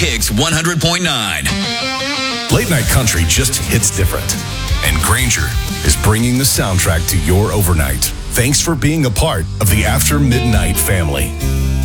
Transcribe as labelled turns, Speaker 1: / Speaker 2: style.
Speaker 1: Kicks 100.9.
Speaker 2: Late night country just hits different. And Granger is bringing the soundtrack to your overnight. Thanks for being a part of the After Midnight family.